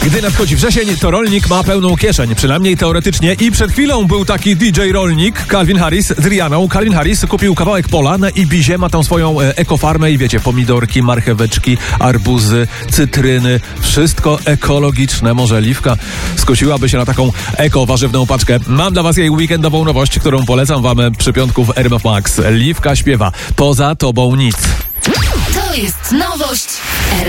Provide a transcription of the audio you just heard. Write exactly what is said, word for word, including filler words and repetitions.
Gdy nadchodzi wrzesień, to rolnik ma pełną kieszeń, przynajmniej teoretycznie. I przed chwilą był taki D J rolnik, Calvin Harris, z Rihanną. Calvin Harris kupił kawałek pola na Ibizie, ma tam swoją e, ekofarmę i wiecie, pomidorki, marcheweczki, arbuzy, cytryny, wszystko ekologiczne. Może Liwka skusiłaby się na taką eko-warzywną paczkę. Mam dla was jej weekendową nowość, którą polecam wam przy piątku w R M F Max. Liwka śpiewa: poza tobą nic. To jest nowość.